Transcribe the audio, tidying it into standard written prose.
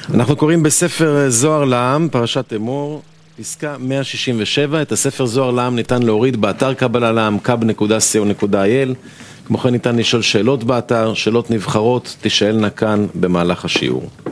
אנחנו קוראים בספר זוהר לעם, פרשת אמור, פסקה 167. את הספר זוהר לעם ניתן להוריד באתר קבלה לעם, kab.co.il. כמו כן ניתן לשאול שאלות באתר, שאלות נבחרות, תשאלנה כאן במהלך השיעור.